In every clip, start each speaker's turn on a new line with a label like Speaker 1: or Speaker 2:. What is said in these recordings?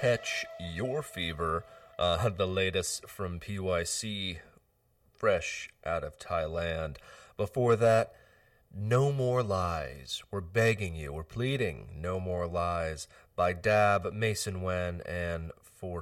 Speaker 1: Catch Your Fever, the latest from PYC, fresh out of Thailand. Before that, No More Lies. We're begging you, we're pleading, No More Lies by Dab, Mason Wen, and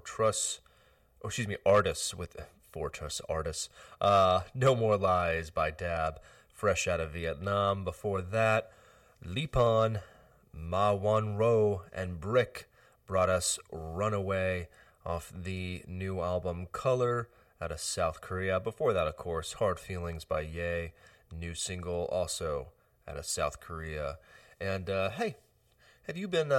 Speaker 1: Artists with Fortress Artists. No More Lies by Dab, fresh out of Vietnam. Before that, Lipon, Ma Wan Ro, and Brick brought us Runaway off the new album Color out of South Korea. Before that, of course, Hard Feelings by Ye, new single also out of South Korea. And hey, have you been,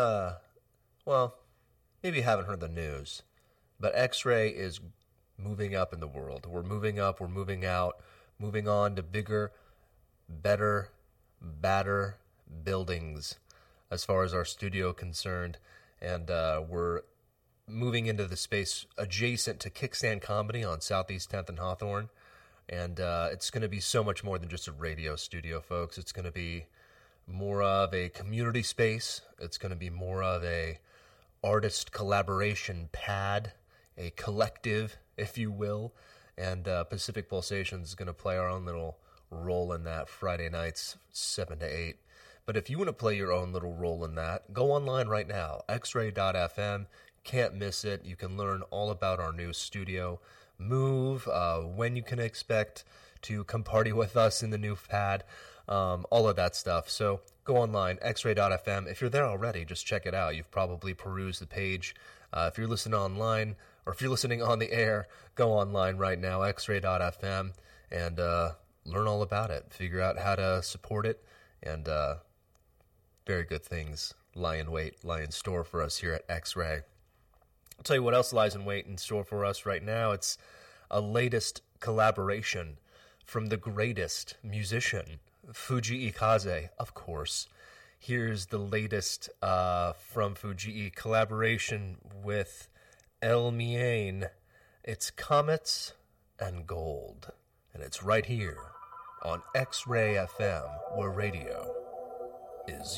Speaker 1: maybe you haven't heard the news, but X-Ray is moving up in the world. We're moving up, we're moving out, moving on to bigger, better, badder buildings as far as our studio concerned. And we're moving into the space adjacent to Kickstand Comedy on Southeast 10th and Hawthorne. And it's going to be so much more than just a radio studio, folks. It's going to be more of a community space. It's going to be more of a artist collaboration pad, a collective, if you will. And Pacific Pulsations is going to play our own little role in that Friday nights, 7 to 8. But if you want to play your own little role in that, go online right now, xray.fm. Can't miss it. You can learn all about our new studio move, when you can expect to come party with us in the new pad, all of that stuff. So go online, xray.fm. If you're there already, just check it out. You've probably perused the page. If you're listening online, or if you're listening on the air, go online right now, xray.fm, and learn all about it. Figure out how to support it, and very good things lie in store for us here at X-Ray. I'll tell you what else lies in wait in store for us right now. It's a latest collaboration from the greatest musician, Fuji Ikaze, of course. Here's the latest from Fuji, collaboration with El Mien. It's Comets and Gold, and it's right here on X-Ray FM, where radio is